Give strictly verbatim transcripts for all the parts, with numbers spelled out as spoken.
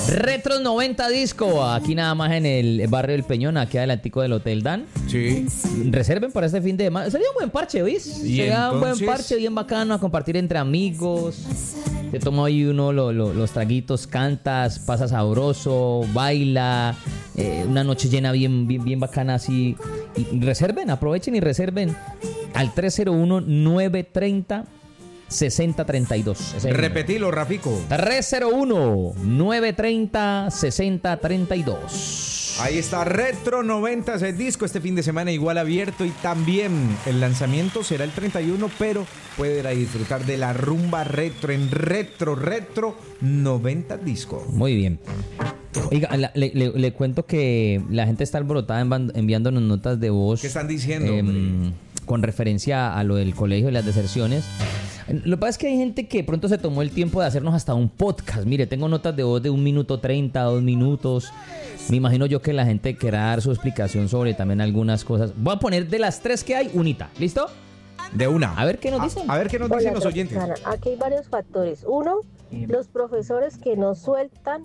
Retro noventa Disco, aquí nada más en el barrio del Peñón, aquí adelantico del Hotel Dan. Sí. Reserven para este fin de semana. Sería un buen parche, ¿oís? Sería un buen parche, bien bacano, a compartir entre amigos. Te toma ahí uno lo, lo, los traguitos, cantas, pasa sabroso, baila. Eh, una noche llena bien, bien, bien bacana así. Y reserven, aprovechen y reserven al tres cero uno, nueve tres cero, sesenta treinta y dos. Repetilo, Rafico. tres cero uno, nueve tres cero, sesenta treinta y dos. Ahí está, Retro noventa, el disco este fin de semana igual abierto, y también el lanzamiento será el treinta y uno, pero puede ir a disfrutar de la rumba retro en Retro, Retro noventa Disco. Muy bien. Oiga, le, le, le cuento que la gente está alborotada enviándonos notas de voz. ¿Qué están diciendo? Eh, con referencia a lo del colegio y las deserciones. Lo que pasa es que hay gente que pronto se tomó el tiempo de hacernos hasta un podcast. Mire, tengo notas de voz de un minuto treinta, dos minutos. Me imagino yo que la gente querrá dar su explicación sobre también algunas cosas. Voy a poner de las tres que hay, unita. ¿Listo? De una. A ver qué nos dicen. A, a ver qué nos Hola, dicen los oyentes. Aquí hay varios factores. Uno, los profesores que no sueltan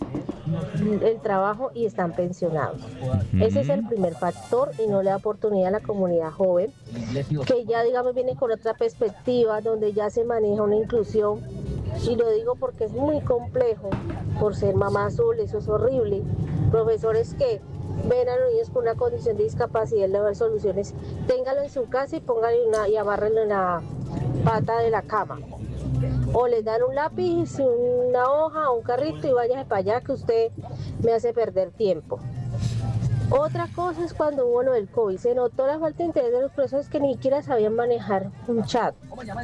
el trabajo y están pensionados. Uh-huh. Ese es el primer factor, y no le da oportunidad a la comunidad joven, que ya, digamos, viene con otra perspectiva, donde ya se maneja una inclusión. Y lo digo porque es muy complejo, por ser mamá azul, eso es horrible. Profesores que ven a los niños con una condición de discapacidad y le dan soluciones, téngalo en su casa y póngale una, y amárrenlo en la pata de la cama. O les dan un lápiz, una hoja, un carrito y váyase para allá que usted me hace perder tiempo. Otra cosa es cuando hubo lo del COVID, se notó la falta de interés de los profesores que ni siquiera sabían manejar un chat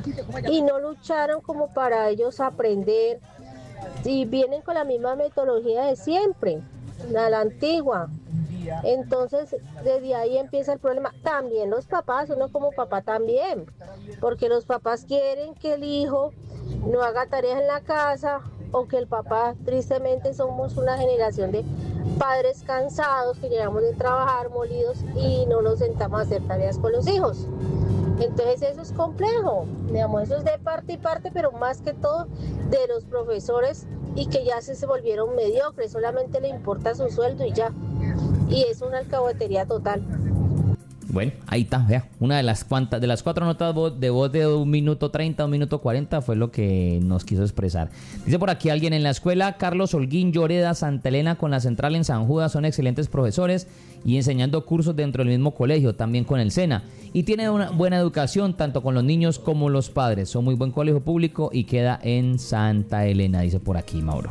y no lucharon como para ellos aprender, y vienen con la misma metodología de siempre, a la antigua. Entonces desde ahí empieza el problema. También los papás, uno como papá también, porque los papás quieren que el hijo no haga tareas en la casa, o que el papá, tristemente somos una generación de padres cansados que llegamos de trabajar molidos y no nos sentamos a hacer tareas con los hijos. Entonces eso es complejo, digamos, eso es de parte y parte, pero más que todo de los profesores, y que ya se, se volvieron mediocres, solamente le importa su sueldo y ya. Y es una alcahuetería total. Bueno, ahí está, vea. Una de las cuantas, de las cuatro notas de voz de un minuto treinta, un minuto cuarenta fue lo que nos quiso expresar. Dice por aquí alguien: en la escuela Carlos Holguín Lloreda Santa Elena con la central en San Judas son excelentes profesores y enseñando cursos dentro del mismo colegio, también con el SENA. Y tiene una buena educación tanto con los niños como los padres. Son muy buen colegio público y queda en Santa Elena, dice por aquí Mauro.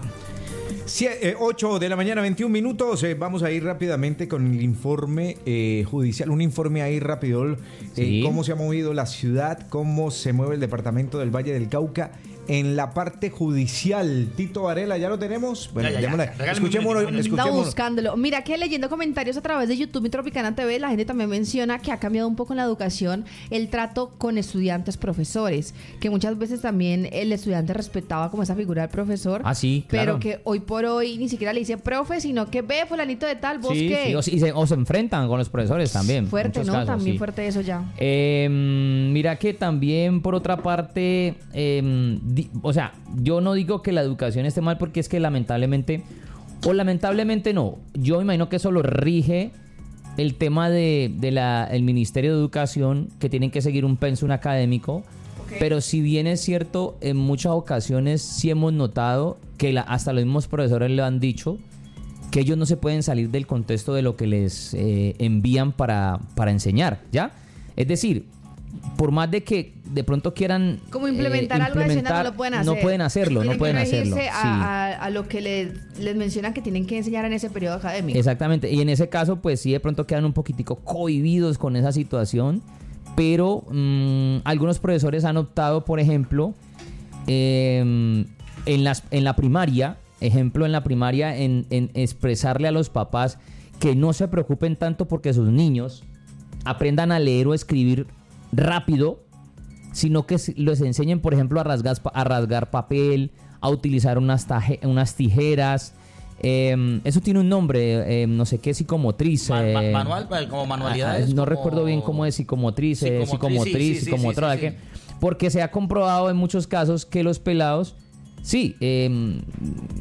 ocho de la mañana, veintiún minutos. Eh, vamos a ir rápidamente con el informe eh, judicial. Un informe ahí rápido. Eh, sí. Cómo se ha movido la ciudad, cómo se mueve el departamento del Valle del Cauca en la parte judicial. Tito Varela, ¿ya lo tenemos? Bueno, ya, ya, ya. ya. Escuchémoslo. Está buscándolo. Mira que leyendo comentarios a través de YouTube y Tropicana T V, la gente también menciona que ha cambiado un poco en la educación el trato con estudiantes profesores, que muchas veces también el estudiante respetaba como esa figura del profesor. Ah, sí, claro. Pero que hoy por hoy ni siquiera le dice profe, sino que ve fulanito de tal, vos sí, qué. Sí, o, y se, o se enfrentan con los profesores también. Fuerte, ¿no? Casos, también sí. fuerte eso ya. Eh, mira que también, por otra parte, eh, di, o sea, yo no digo que la educación esté mal, porque es que lamentablemente, o lamentablemente no, yo me imagino que eso lo rige el tema de, de la, el Ministerio de Educación, que tienen que seguir un pensum académico. Okay. Pero si bien es cierto, en muchas ocasiones sí hemos notado que la, hasta los mismos profesores le han dicho que ellos no se pueden salir del contexto de lo que les eh, envían para, para enseñar, ¿ya? Es decir, por más de que de pronto quieran como implementar, eh, algo implementar adicional, no lo pueden hacer. No pueden hacerlo, no pueden hacerlo. A, sí. a, a lo que les, les mencionan que tienen que enseñar en ese periodo académico. Exactamente, y en ese caso pues sí de pronto quedan un poquitico cohibidos con esa situación, pero mmm, algunos profesores han optado, por ejemplo, eh, en, las, en la primaria, ejemplo en la primaria, en, en expresarle a los papás que no se preocupen tanto porque sus niños aprendan a leer o escribir rápido, sino que les enseñen, por ejemplo, a rasgar, a rasgar papel, a utilizar unas, taje, unas tijeras. Eh, eso tiene un nombre, eh, no sé qué, psicomotriz. Ma, ma, eh, manual, como manualidades. No como... recuerdo bien cómo es psicomotriz, psicomotriz, psicomotriz, sí, sí, psicomotora, sí, sí, sí, sí. Porque se ha comprobado en muchos casos que los pelados, sí, eh,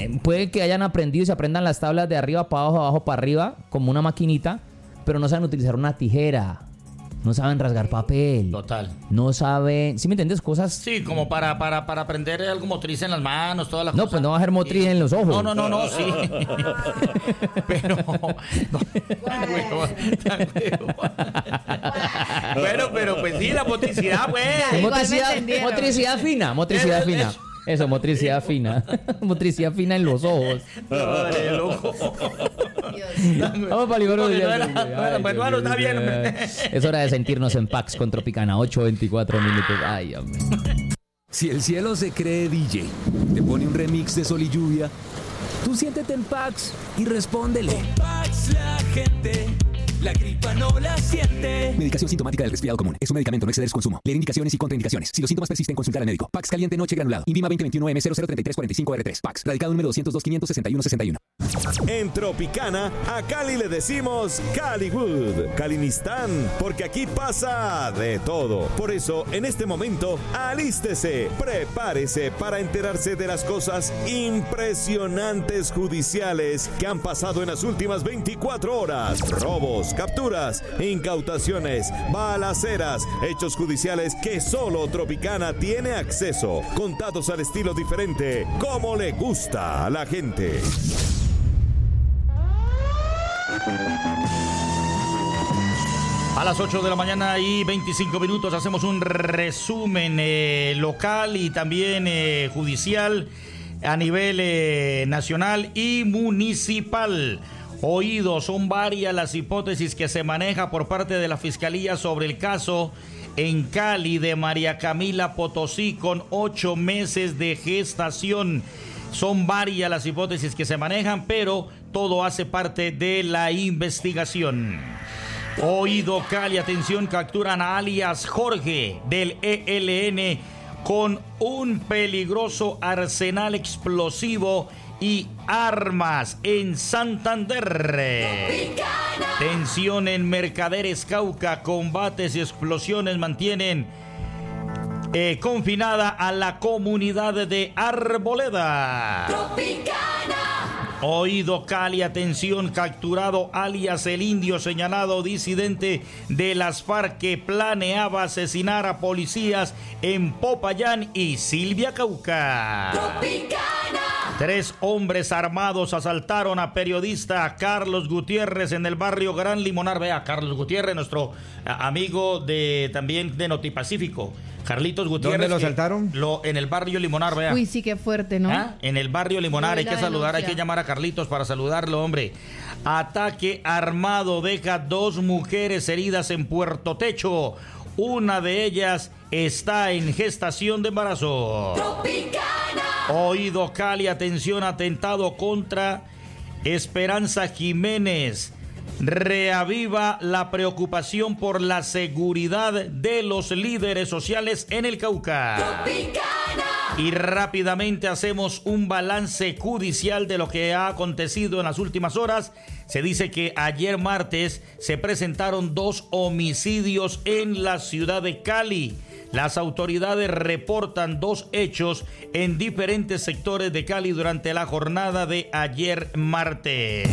eh, puede que hayan aprendido y se aprendan las tablas de arriba para abajo, abajo para arriba, como una maquinita, pero no saben utilizar una tijera. No saben rasgar papel. Total. No saben... ¿Sí me entiendes? Cosas... Sí, como para, para, para aprender algo motriz en las manos, todas las no, cosas. pues no va a ser motriz sí. en los ojos. No, no, no, no, sí. Pero... No, tan huevo, tan huevo. Bueno, pero pues sí, la motricidad, pues. Sí, motricidad, motricidad fina, motricidad Eso, fina. eso. Eso, motricidad fina. Motricidad fina en los ojos. No, el ojo. Vamos para el libro de No era- no era- bueno, bueno, está bien, hombre. Es hora de sentirnos en Pax con Tropicana. ocho veinticuatro minutos. Ay, hombre. Si el cielo se cree D J, te pone un remix de Sol y Lluvia, tú siéntete en Pax y respóndele. Pax la gente, la gripa no la siente. Medicación sintomática del resfriado común. Es un medicamento, no exceder su consumo. Leer indicaciones y contraindicaciones. Si los síntomas persisten, consultar al médico. Pax caliente noche granulado. Invima veinte veintiuno M cero cero treinta y tres cuarenta y cinco R tres. Pax. Radicado número doscientos dos quinientos sesenta y uno sesenta y uno. En Tropicana, a Cali le decimos Caliwood, Calinistán, porque aquí pasa de todo. Por eso, en este momento, alístese, prepárese para enterarse de las cosas impresionantes judiciales que han pasado en las últimas veinticuatro horas. Robos, capturas, incautaciones, balaceras, hechos judiciales que solo Tropicana tiene acceso, contados al estilo diferente, como le gusta a la gente. A las ocho de la mañana y veinticinco minutos hacemos un resumen eh, local y también eh, judicial a nivel eh, nacional y municipal. Oído, son varias las hipótesis que se maneja por parte de la Fiscalía sobre el caso en Cali de María Camila Potosí con ocho meses de gestación. Son varias las hipótesis que se manejan, pero todo hace parte de la investigación. Oído, Cali, atención, capturan a alias Jorge del E L N con un peligroso arsenal explosivo y armas en Santander. Tensión en Mercaderes Cauca, combates y explosiones mantienen eh, confinada a la comunidad de Arboleda. Oído, Cali, atención, capturado alias el Indio, señalado disidente de las FARC que planeaba asesinar a policías en Popayán y Silvia, Cauca. Tropicana. Tres hombres armados asaltaron a periodista Carlos Gutiérrez en el barrio Gran Limonar. Vea, Carlos Gutiérrez, nuestro amigo de también de Notipacífico. Carlitos Gutiérrez. ¿Dónde lo asaltaron? Lo, en el barrio Limonar, vea. Uy, sí, qué fuerte, ¿no? ¿Ah? En el barrio Limonar, hay que saludar, denuncia. Hay que llamar a Carlitos para saludarlo, hombre. Ataque armado deja dos mujeres heridas en Puerto Techo. Una de ellas está en gestación de embarazo. Tropicana. Oído, Cali, atención, atentado contra Esperanza Jiménez. Reaviva la preocupación por la seguridad de los líderes sociales en el Cauca. Tropicana. Y rápidamente hacemos un balance judicial de lo que ha acontecido en las últimas horas. Se dice que ayer martes se presentaron dos homicidios en la ciudad de Cali. Las autoridades reportan dos hechos en diferentes sectores de Cali durante la jornada de ayer martes.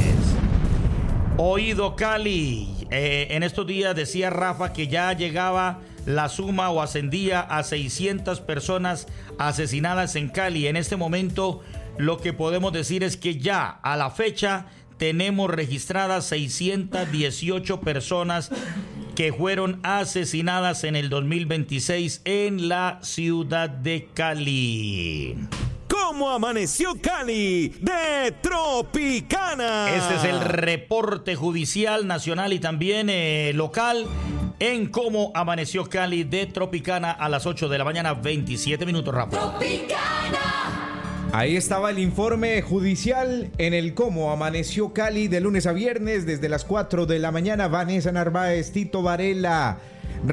Oído, Cali, eh, en estos días decía Rafa que ya llegaba la suma o ascendía a seiscientas personas asesinadas en Cali. En este momento lo que podemos decir es que ya a la fecha tenemos registradas seiscientas dieciocho personas que fueron asesinadas en el dos mil veintiséis en la ciudad de Cali. ¿Cómo amaneció Cali de Tropicana? Este es el reporte judicial nacional y también eh, local en cómo amaneció Cali de Tropicana a las ocho de la mañana, veintisiete minutos, rápido. Tropicana. Ahí estaba el informe judicial en el cómo amaneció Cali de lunes a viernes desde las cuatro de la mañana. Vanessa Narváez, Tito Varela,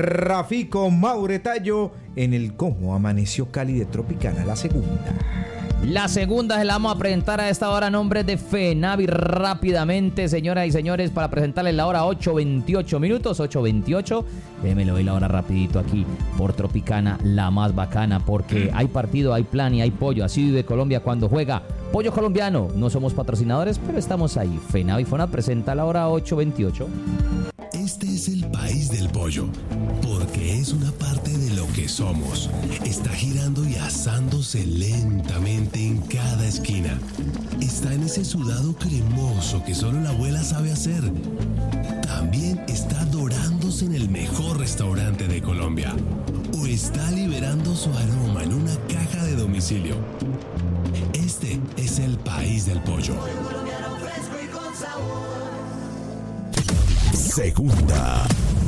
Rafico Mauretallo en el cómo amaneció Cali de Tropicana, la segunda. La segunda se la vamos a presentar a esta hora a nombre de FENAVI rápidamente, señoras y señores, para presentarles la hora ocho veintiocho minutos, ocho veintiocho. Déjeme le doy la hora rapidito aquí por Tropicana, la más bacana, porque hay partido, hay plan y hay pollo. Así vive Colombia cuando juega pollo colombiano. No somos patrocinadores, pero estamos ahí. FENAVI Fonat presenta la hora ocho veintiocho. Este es el país del pollo, porque es una parte de lo que somos. Está girando y asándose lentamente en cada esquina. Está en ese sudado cremoso que solo la abuela sabe hacer. También está dorándose en el mejor restaurante de Colombia. O está liberando su aroma en una caja de domicilio. Este es el país del pollo. Segunda.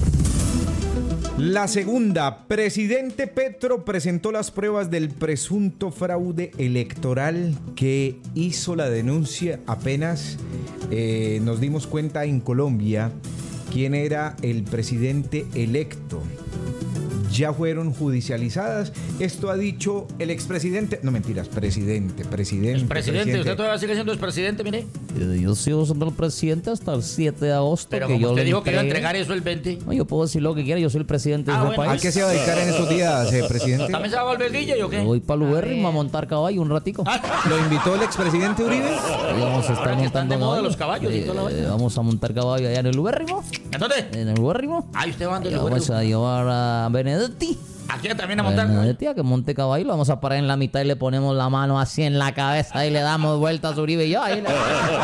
La segunda, presidente Petro presentó las pruebas del presunto fraude electoral que hizo la denuncia. Apenas eh, nos dimos cuenta en Colombia quién era el presidente electo. Ya fueron judicializadas. Esto ha dicho el expresidente. No, mentiras, presidente, presidente. El presidente, presidente. ¿Usted todavía sigue siendo expresidente, mire? Yo sigo siendo el presidente hasta el siete de agosto. Pero que como yo usted le dijo entregué. que iba a entregar eso el veinte. No, yo puedo decir lo que quiera, yo soy el presidente Ah, de este bueno. país. ¿A qué se va a dedicar en esos días, eh, presidente? ¿También se va a volver guilla y o qué? Voy para Luberri a montar caballo un ratico. ¿Lo invitó el expresidente Uribe? Ahí vamos a estar Ahora que están montando de moda caballo. los caballos y toda la vaina. Eh, vamos a montar caballo allá en el Luberrimo. ¿En dónde? En el Luberrimo. Ahí usted va a andar Y el vamos Luberri. a llevar a Benedetti. Aquí también a montar. Benedetti a que monte caballo. Lo vamos a parar en la mitad y le ponemos la mano así en la cabeza y le damos vueltas a Uribe y yo. Ahí le...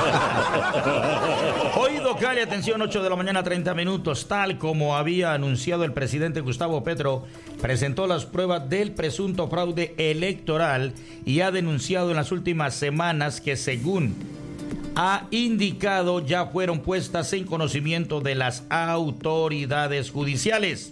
Oído Cali, atención, ocho de la mañana, treinta minutos. Tal como había anunciado el presidente Gustavo Petro, presentó las pruebas del presunto fraude electoral y ha denunciado en las últimas semanas que, según ha indicado, ya fueron puestas en conocimiento de las autoridades judiciales.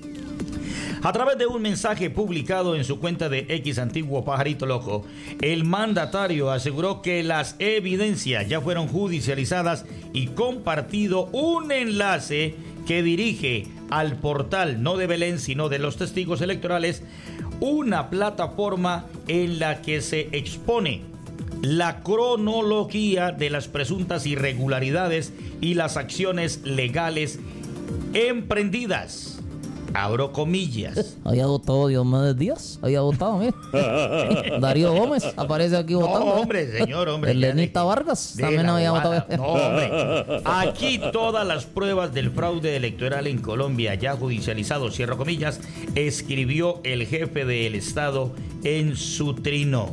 A través de un mensaje publicado en su cuenta de X, antiguo Pajarito Loco, el mandatario aseguró que las evidencias ya fueron judicializadas y compartido un enlace que dirige al portal, no de Belén, sino de los testigos electorales, una plataforma en la que se expone la cronología de las presuntas irregularidades y las acciones legales emprendidas. Abro comillas. Había votado Diomedes Díaz. Había votado, mire. Darío Gómez aparece aquí votando. No, hombre, señor, hombre. Elenita Vargas de también había votado. No, hombre. Aquí todas las pruebas del fraude electoral en Colombia ya judicializado, cierro comillas, escribió el jefe del Estado en su trino.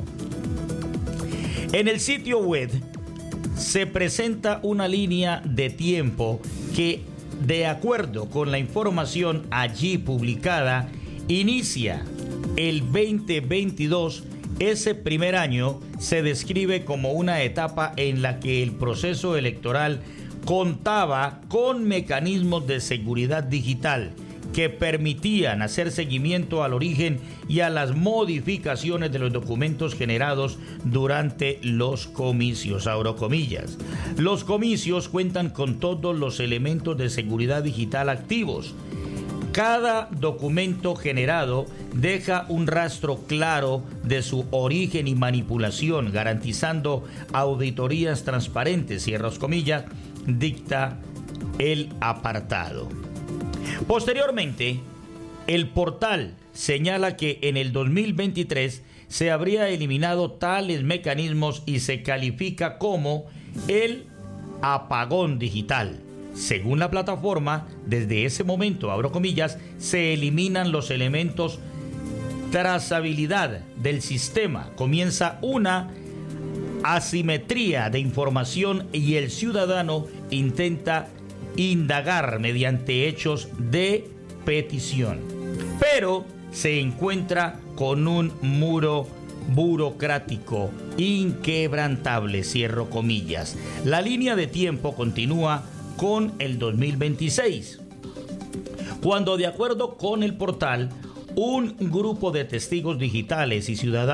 En el sitio web se presenta una línea de tiempo que, de acuerdo con la información allí publicada, inicia el veinte veintidós. Ese primer año se describe como una etapa en la que el proceso electoral contaba con mecanismos de seguridad digital que permitían hacer seguimiento al origen y a las modificaciones de los documentos generados durante los comicios, abro comillas. Los comicios cuentan con todos los elementos de seguridad digital activos. Cada documento generado deja un rastro claro de su origen y manipulación, garantizando auditorías transparentes, cierros comillas, dicta el apartado. Posteriormente, el portal señala que en el dos mil veintitrés se habría eliminado tales mecanismos y se califica como el apagón digital. Según la plataforma, desde ese momento, abro comillas, se eliminan los elementos trazabilidad del sistema. Comienza una asimetría de información y el ciudadano intenta indagar mediante hechos de petición, pero se encuentra con un muro burocrático inquebrantable, cierro comillas. La línea de tiempo continúa con el dos mil veintiséis, cuando, de acuerdo con el portal, un grupo de testigos digitales y ciudadanos